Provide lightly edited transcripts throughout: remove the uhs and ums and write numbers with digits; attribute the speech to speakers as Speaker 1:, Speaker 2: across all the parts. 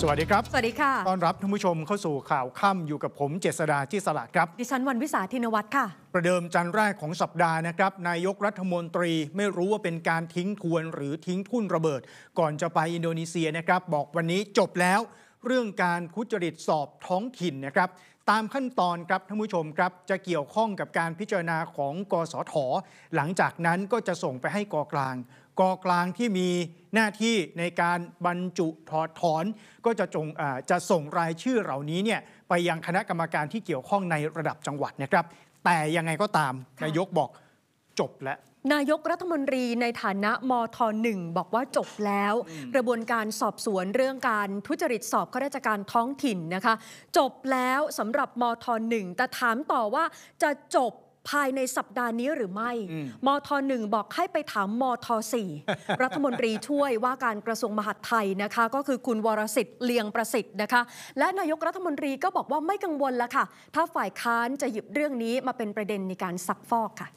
Speaker 1: สวัสดีครับ
Speaker 2: สวัสดีค่ะ
Speaker 1: ต้อนรับท่านผู้ชมเข้าสู่ข่าวค่ำอยู่กับผมเจษฎาที่สละครับ
Speaker 2: ดิฉันวันวิสาธินวัฒน์ค่ะ
Speaker 1: ประเดิมจันทร์แรกของสัปดาห์นะครับนายกรัฐมนตรีไม่รู้ว่าเป็นการทิ้งทวนหรือทิ้งทุ่นระเบิดก่อนจะไปอินโดนีเซียนะครับบอกวันนี้จบแล้วเรื่องการทุจริตสอบท้องถิ่นนะครับตามขั้นตอนครับท่านผู้ชมครับจะเกี่ยวข้องกับการพิจารณาของกสท.หลังจากนั้นก็จะส่งไปให้กกลางที่มีหน้าที่ในการบรรจุถอดถอนก็จะส่งรายชื่อเหล่านี้เนี่ยไปยังคณะกรรมการที่เกี่ยวข้องในระดับจังหวัดนะครับแต่ยังไงก็ตามนายกบอกจบแล้ว
Speaker 2: นายกรัฐมนตรีในฐานะมท.1 บอกว่าจบแล้วกระบวนการสอบสวนเรื่องการทุจริตสอบข้าราชการท้องถิ่นนะคะจบแล้วสำหรับมท.1 แต่ถามต่อว่าจะจบภายในสัปดาห์นี้หรือไม่มท.1 บอกให้ไปถามมท.4 รัฐมนตรีช่วยว่าการกระทรวงมหาดไทยนะคะก็คือคุณวรสิทธิ์เลียงประสิทธิ์นะคะและนายกรัฐมนตรีก็บอกว่าไม่กังวลละค่ะถ้าฝ่ายค้านจะหยิบเรื่องนี้มาเป็นประเด็นในการซักฟอกค่ะ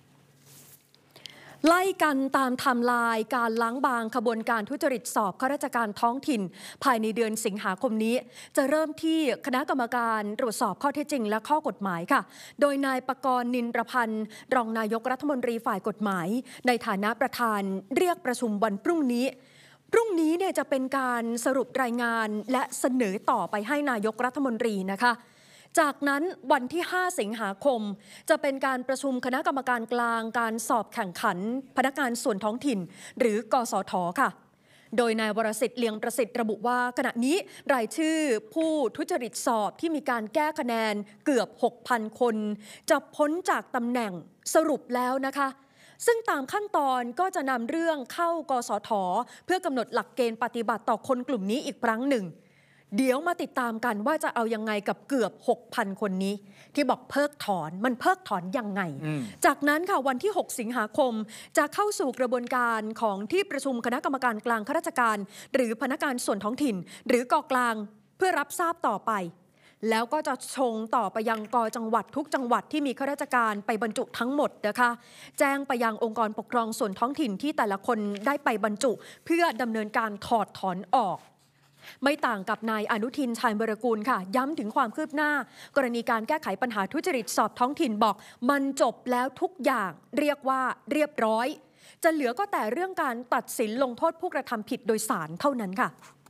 Speaker 2: ไล่กันตามไทม์ไลน์การล้างบางขบวนการทุจริตสอบข้าราชการท้องถิ่นภายในเดือนสิงหาคมนี้จะเริ่มที่คณะกรรมการตรวจสอบข้อเท็จจริงและข้อกฎหมายค่ะโดยนายปกรณ์นินรพันธ์รองนายกรัฐมนตรีฝ่ายกฎหมายในฐานะประธานเรียกประชุมวันพรุ่งนี้เนี่ยจะเป็นการสรุปรายงานและเสนอต่อไปให้นายกรัฐมนตรีนะคะจากนั้นวันที่ 5 สิงหาคมจะเป็นการประชุมคณะกรรมการกลางการสอบแข่งขันพนักงานส่วนท้องถิ่นหรือกสท.ค่ะโดยนายวรสิทธิ์เลียงประสิทธิ์ระบุว่าขณะนี้รายชื่อผู้ทุจริตสอบที่มีการแก้คะแนนเกือบ 6,000 คนจะพ้นจากตำแหน่งสรุปแล้วนะคะซึ่งตามขั้นตอนก็จะนำเรื่องเข้ากสท.เพื่อกำหนดหลักเกณฑ์ปฏิบัติต่อคนกลุ่มนี้อีกครั้งหนึ่งเดี๋ยวมาติดตามกันว่าจะเอายังไงกับเกือบ 6,000 คนนี้ที่บอกเพิกถอนมันเพิกถอนยังไงจากนั้นค่ะวันที่ 6 สิงหาคมจะเข้าสู่กระบวนการของที่ประชุมคณะกรรมการกลางข้าราชการหรือพนักงานส่วนท้องถิ่นหรือกกลางเพื่อรับทราบต่อไปแล้วก็จะชงต่อไปยังกจังหวัดทุกจังหวัดที่มีข้าราชการไปบรรจุทั้งหมดนะคะแจ้งไปยังองค์กรปกครองส่วนท้องถิ่นที่แต่ละคนได้ไปบรรจุเพื่อดำเนินการถอดถอนออกไม่ต่างกับนายอนุทินชาญวิรากูลค่ะย้ำถึงความคืบหน้ากรณีการแก้ไขปัญหาทุจริตสอบท้องถิ่นบอกมันจบแล้วทุกอย่างเรียกว่าเรียบร้อยจะเหลือก็แต่เรื่องการตัดสินลงโทษผู้กระทำผิดโดยศาลเท่านั้นค่ะ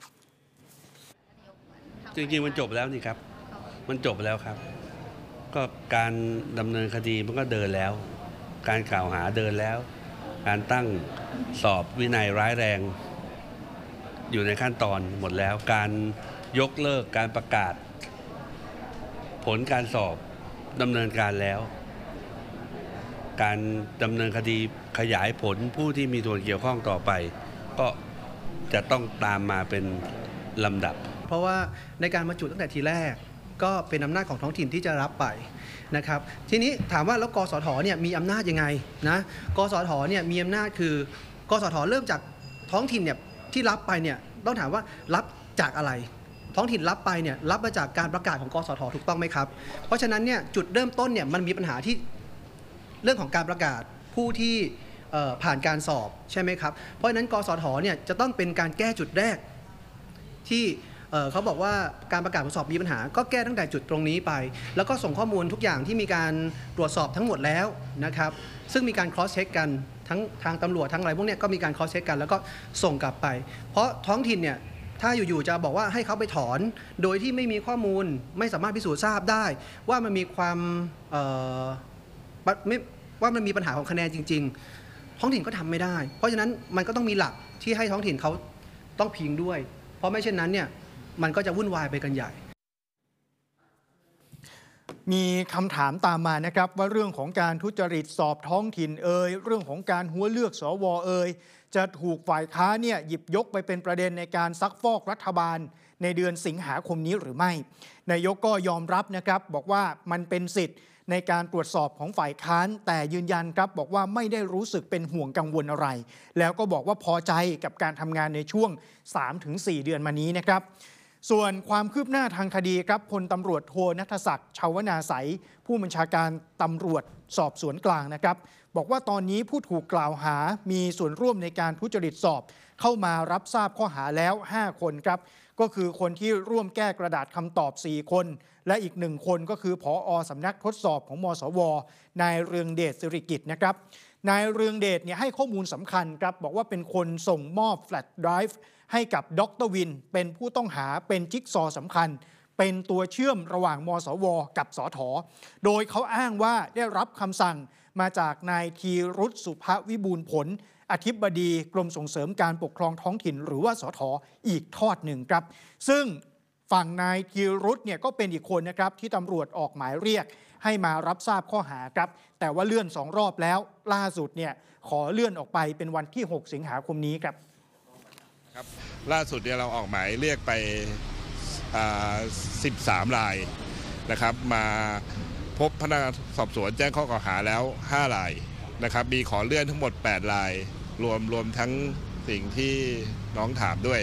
Speaker 3: จริงๆมันจบแล้วนี่ครับมันจบแล้วครับก็การดำเนินคดีมันก็เดินแล้วการกล่าวหาเดินแล้วการตั้งสอบวินัยร้ายแรงอยู่ในขั้นตอนหมดแล้วการยกเลิกการประกาศผลการสอบดำเนินการแล้วการดำเนินคดีขยายผลผู้ที่มีส่วนเกี่ยวข้องต่อไปก็จะต้องตามมาเป็นลำดับ
Speaker 4: เพราะว่าในการบรรจุตั้งแต่ทีแรกก็เป็นอำนาจของท้องถิ่นที่จะรับไปนะครับทีนี้ถามว่าแล้วกสท.เนี่ยมีอำนาจยังไงนะกสท.เนี่ยมีอำนาจคือกสท.เริ่มจากท้องถิ่นเนี่ยที่รับไปเนี่ยต้องถามว่ารับจากอะไรท้องถิ่นรับไปเนี่ยรับมาจากการประกาศของกสท.ถูกต้องไหมครับเพราะฉะนั้นเนี่ยจุดเริ่มต้นเนี่ยมันมีปัญหาที่เรื่องของการประกาศผู้ที่ผ่านการสอบใช่ไหมครับเพราะฉะนั้นกสท.เนี่ยจะต้องเป็นการแก้จุดแรกที่เขาบอกว่าการประกาศผลสอบมีปัญหาก็แก้ตั้งแต่จุดตรงนี้ไปแล้วก็ส่งข้อมูลทุกอย่างที่มีการตรวจสอบทั้งหมดแล้วนะครับซึ่งมีการ cross check กันทั้งทางตำรวจทั้งอะไรพวกนี้ก็มีการ cross check กันแล้วก็ส่งกลับไปเพราะท้องถิ่นเนี่ยถ้าอยู่ๆจะบอกว่าให้เขาไปถอนโดยที่ไม่มีข้อมูลไม่สามารถพิสูจน์ทราบได้ว่ามันมีความว่ามันมีปัญหาของคะแนนจริงๆท้องถิ่นก็ทำไม่ได้เพราะฉะนั้นมันก็ต้องมีหลักที่ให้ท้องถิ่นเขาต้องพิงด้วยเพราะไม่เช่นนั้นเนี่ยมันก็จะวุ่นวายไปกันใหญ่
Speaker 1: มีคำถามตามมานะครับว่าเรื่องของการทุจริตสอบท้องถิ่นเรื่องของการหัวเลือกสวจะถูกฝ่ายค้านเนี่ยหยิบยกไปเป็นประเด็นในการซักฟอกรัฐบาลในเดือนสิงหาคมนี้หรือไม่นายกก็ยอมรับนะครับบอกว่ามันเป็นสิทธิ์ในการตรวจสอบของฝ่ายค้านแต่ยืนยันครับบอกว่าไม่ได้รู้สึกเป็นห่วงกังวลอะไรแล้วก็บอกว่าพอใจกับการทำงานในช่วง 3-4 เดือนมานี้นะครับส่วนความคืบหน้าทางคดีครับพลตำรวจโทณัฐศักดิ์ ชาวนาไสยผู้บัญชาการตำรวจสอบสวนกลางนะครับบอกว่าตอนนี้ผู้ถูกกล่าวหามีส่วนร่วมในการทุจริตสอบเข้ามารับทราบข้อหาแล้ว5 คนครับก็คือคนที่ร่วมแก้กระดาษคำตอบ4 คนและอีก1 คนก็คือผอ.สำนักทดสอบของมสวนายเรืองเดชสิริกิจนะครับนายเรืองเดชเนี่ยให้ข้อมูลสำคัญครับบอกว่าเป็นคนส่งมอบแฟลชไดรฟ์ให้กับดร.วินเป็นผู้ต้องหาเป็นจิ๊กซอว์สำคัญเป็นตัวเชื่อมระหว่างมสวกับสถ.โดยเขาอ้างว่าได้รับคำสั่งมาจากนายธีรุษสุภวิบูลย์ผลอธิบดีกรมส่งเสริมการปกครองท้องถิ่นหรือว่าสถ.อีกทอดหนึ่งครับซึ่งฝั่งนายธีรุษเนี่ยก็เป็นอีกคนนะครับที่ตำรวจออกหมายเรียกให้มารับทราบข้อหาครับแต่ว่าเลื่อน2 รอบแล้วล่าสุดเนี่ยขอเลื่อนออกไปเป็นวันที่6 สิงหาคมนี้ครับ
Speaker 5: ล่าสุดเนี่ยเราออกหมายเรียกไป13 รายนะครับมาพบพนักงานสอบสวนแจ้งข้อกล่าวหาแล้ว5 รายนะครับมีขอเลื่อนทั้งหมด8 รายรวมทั้งสิ่งที่น้องถามด้วย